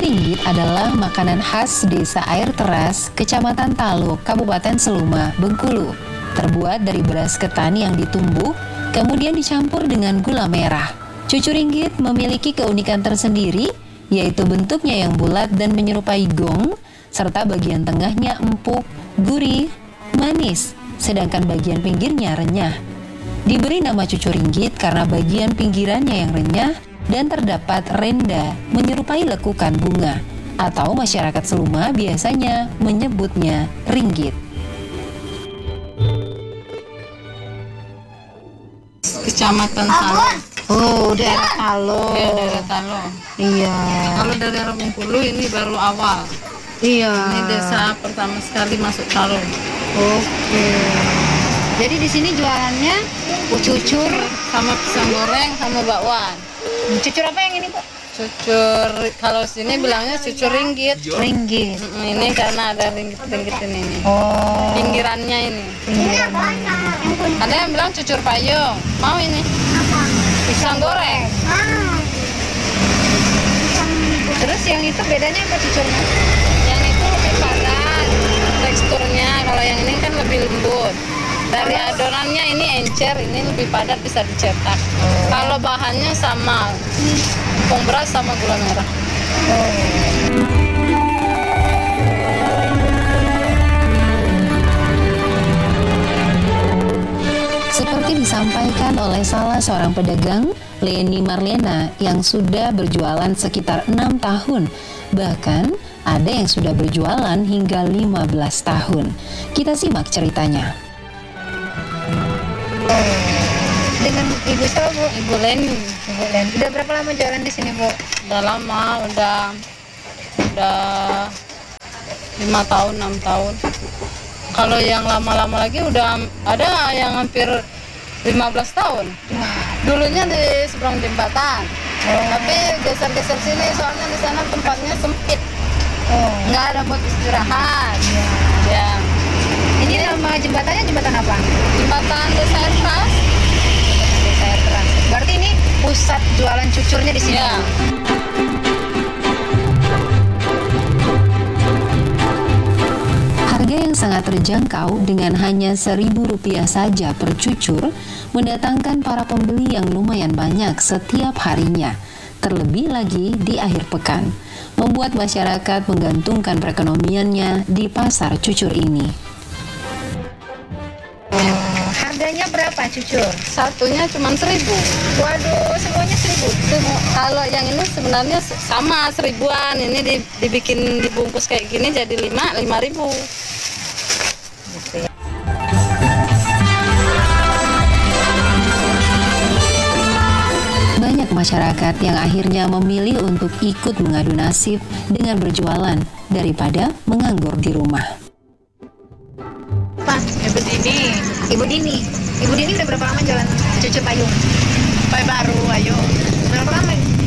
ringgit adalah makanan khas Desa Air Teras, Kecamatan Taluk, Kabupaten Seluma, Bengkulu. Terbuat dari beras ketan yang ditumbuk, kemudian dicampur dengan gula merah. Cucur ringgit memiliki keunikan tersendiri, yaitu bentuknya yang bulat dan menyerupai gong, serta bagian tengahnya empuk, gurih, manis, sedangkan bagian pinggirnya renyah. Diberi nama cucur ringgit karena bagian pinggirannya yang renyah dan terdapat renda menyerupai lekukan bunga, atau masyarakat Seluma biasanya menyebutnya ringgit. Kecamatan Talo. Oh, daerah Talo. Iya, daerah Talo. Iya. Kalau dari arah Bengkulu ini baru awal. Iya. Ini desa pertama sekali masuk Talo. Oke. Jadi di sini jualannya cucur, Sama pisang goreng, sama bakwan. cucur apa yang ini, Bu? Cucur, kalau sini bilangnya cucur ringgit. Ringgit. Ini karena ada ringgit-ringgit ini. Oh, Pinggirannya ini. pinggirannya. Ada yang bilang cucur payung. Mau ini? Pisang goreng. Terus yang itu bedanya apa cucurnya? Yang itu lebih padat teksturnya, kalau yang ini kan lebih lembut. Dari adonannya ini encer, ini lebih padat, bisa dicetak. Kalau bahannya sama, tepung beras sama gula merah. Seperti disampaikan oleh salah seorang pedagang, Leni Marlena, yang sudah berjualan sekitar 6 tahun. Bahkan ada yang sudah berjualan hingga 15 tahun. Kita simak ceritanya. Dengan Ibu siapa, Bu? Ibu Leni, Ibu Len. Udah berapa lama jualan di sini, Bu? udah lama, udah 5 tahun, 6 tahun. Kalau yang lama-lama lagi udah ada yang hampir 15 tahun. Dulunya di seberang jembatan. Tapi geser-geser sini soalnya di sana tempatnya sempit. Oh. Nggak ada buat istirahat. Ya. Ini nama jembatannya jembatan apa? Jembatan Desa Air Teras. Desa Air Teras. Berarti ini pusat jualan cucurnya di sini. Ya. Harga yang sangat terjangkau dengan hanya Rp1.000 saja per cucur mendatangkan para pembeli yang lumayan banyak setiap harinya, terlebih lagi di akhir pekan, membuat masyarakat menggantungkan perekonomiannya di pasar cucur ini. Harganya berapa cucur? Satunya cuma 1.000. Waduh, semuanya 1.000. Kalau yang ini sebenarnya sama 1.000-an. Ini dibikin dibungkus kayak gini jadi 5.000. Banyak masyarakat yang akhirnya memilih untuk ikut mengadu nasib dengan berjualan daripada menganggur di rumah. Pak, Ibu Dini. Ibu Dini. Ibu Dini udah berapa lama jualan cucur payung? Baru ayo. Berapa lama?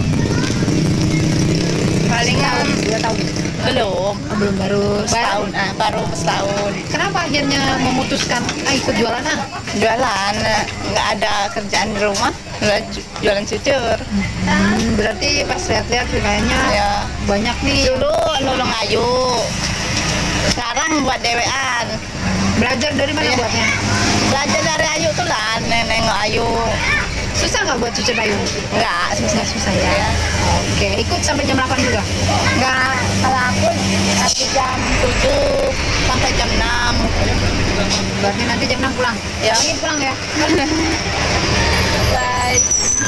Palingan 2 tahun. belum. Oh, belum, baru Setahun, baru setahun. Kenapa akhirnya memutuskan ikut jualan Jualan, nggak ada kerjaan di rumah, jualan cucur. Berarti pas lihat-lihat kayaknya Ya. banyak nih. Dulu nolong ayu, sekarang buat dewean. Belajar dari mana Iya. buatnya? Belajar dari ayu tuh lah, nengok ayu. Susah nggak buat cucur payung? Nggak susah. Susah ya. Oke, ikut sampai jam 8 juga? Nggak, kalau aku nanti jam 7 sampai jam 6. Berarti nanti jam 6 pulang? Ya. Ingin pulang ya? Baik.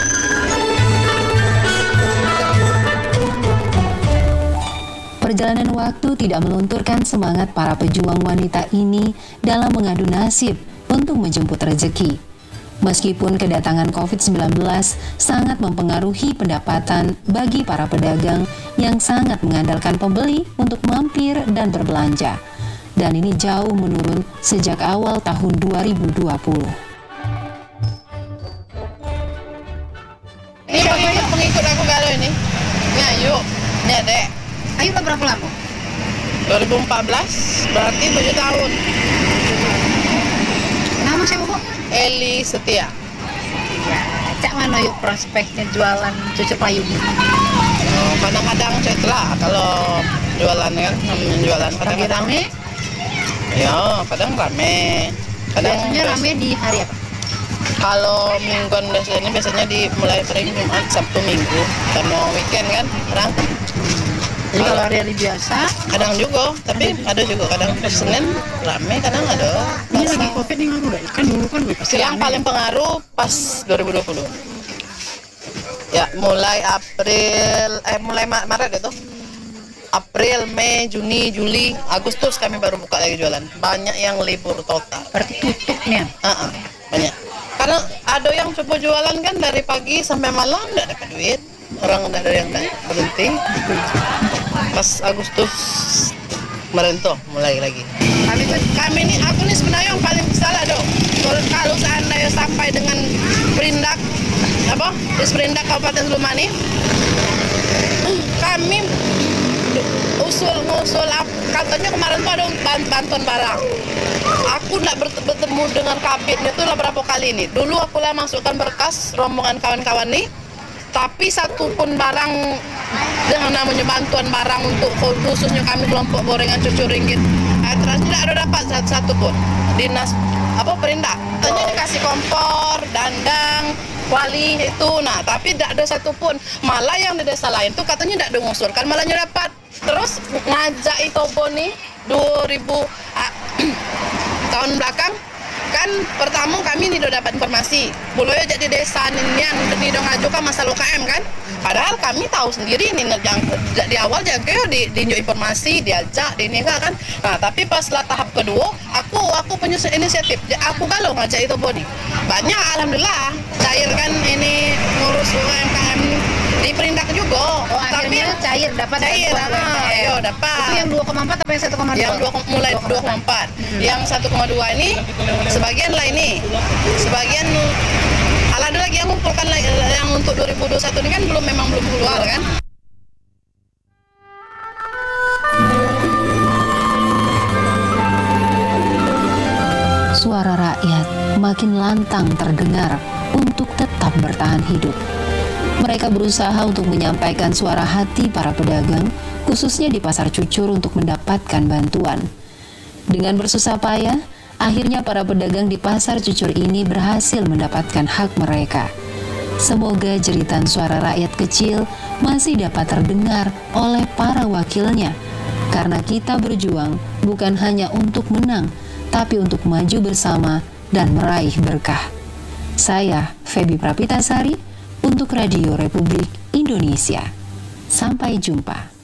Perjalanan waktu tidak melunturkan semangat para pejuang wanita ini dalam mengadu nasib untuk menjemput rezeki. Meskipun kedatangan COVID-19 sangat mempengaruhi pendapatan bagi para pedagang yang sangat mengandalkan pembeli untuk mampir dan berbelanja. Dan ini jauh menurun sejak awal tahun 2020. Ini pengikut aku kalau ini. Ini ayu, ini adek. Ayo udah berapa lama? 2014, berarti 7 tahun. Nama siapa, Bu? Eli Setia. Cak mana yuk prospeknya jualan cucur payung? Oh, kadang-kadang setelah kalau jualan kan, jualan Lagi kadang-kadang rame, ya kadang rame, kadang biasanya rame di hari apa? kalau mingguan biasanya dimulai paling Jumat, Sabtu, Minggu, karena weekend kan orang. Jadi kalau hari-hari biasa, Kadang juga, tapi ada juga kadang Senin rame, kadang ada. ini lagi COVID nih ngaruh dah. Kan dulu kan pasti Yang rame. paling pengaruh pas 2020. Ya, mulai Maret itu. April, Mei, Juni, Juli, Agustus kami baru buka lagi jualan. Banyak yang libur total. Berarti tutupnya. Banyak. Karena ada yang coba jualan kan dari pagi sampai malam nggak dapat duit. Orang udah ada yang berhenti. Pas Agustus kemarin tuh mulai lagi. Kami ini, aku nih sebenarnya yang paling salah dong. Kalau seandainya sampai dengan Perindak, Disperindak Kabupaten Seluma nih, kami ngusul katanya kemarin tuh ada bantuan barang. Aku nak bertemu dengan kabitnya itu lah berapa kali nih. Dulu aku lah masukkan berkas rombongan kawan-kawan nih, tapi satu pun barang dengan namanya bantuan barang untuk khususnya kami kelompok gorengan cucu ringgit, terus tidak ada dapat satu pun. Dinas Perindak katanya dikasih kompor, dandang, kuali itu, nah tapi tidak ada satupun. Malah yang di desa lain tuh katanya tidak ada mengusulkan, malahnya dapat. Terus ngajak Itobo nih 2000 tahun belakang kan, pertama kami nih udah dapat informasi boleh jadi desa nih dong ngajukan masalah UKM kan, padahal kami tahu sendiri nih yang di awal jaga diinjau informasi diajak dinikah kan. Nah tapi pas lah tahap kedua aku punya inisiatif, aku galau ngajak itu body banyak, alhamdulillah cair kan ini ngurus UMKM di Perindak juga. Oh, tapi akhirnya cair dapat dapat. Itu yang 2,4 apa yang 1,2? Yang mulai 2,4. Yang 1,2 ini sebagian lah ini. Sebagian ada lagi yang ngumpulkan yang untuk 2021 ini kan memang belum keluar kan. Suara rakyat makin lantang terdengar untuk tetap bertahan hidup. Mereka berusaha untuk menyampaikan suara hati para pedagang, khususnya di Pasar Cucur untuk mendapatkan bantuan. Dengan bersusah payah, akhirnya para pedagang di Pasar Cucur ini berhasil mendapatkan hak mereka. Semoga jeritan suara rakyat kecil masih dapat terdengar oleh para wakilnya, karena kita berjuang bukan hanya untuk menang, tapi untuk maju bersama dan meraih berkah. Saya, Feby Prapitasari, untuk Radio Republik Indonesia. Sampai jumpa.